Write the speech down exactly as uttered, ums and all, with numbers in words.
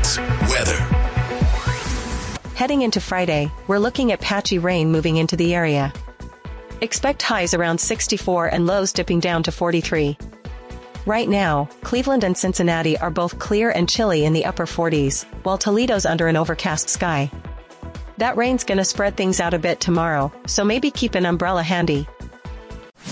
Hits weather. Heading into Friday, we're looking at patchy rain moving into the area. Expect highs around sixty-four and lows dipping down to forty-three. Right now, Cleveland and Cincinnati are both clear and chilly in the upper forties, while Toledo's under an overcast sky. That rain's gonna spread things out a bit tomorrow, so maybe keep an umbrella handy.